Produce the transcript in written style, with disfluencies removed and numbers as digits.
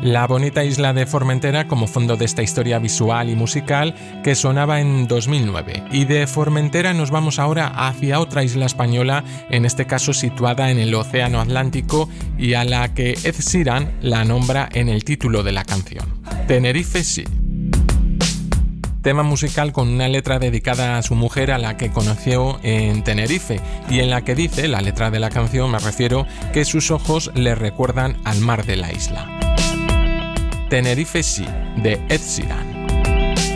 La bonita isla de Formentera como fondo de esta historia visual y musical que sonaba en 2009. Y de Formentera nos vamos ahora hacia otra isla española, en este caso situada en el Océano Atlántico y a la que Ed Sheeran la nombra en el título de la canción. Tenerife Sea. Tema musical con una letra dedicada a su mujer a la que conoció en Tenerife y en la que dice, la letra de la canción me refiero, que sus ojos le recuerdan al mar de la isla. Tenerife Sea, de Ed Sheeran.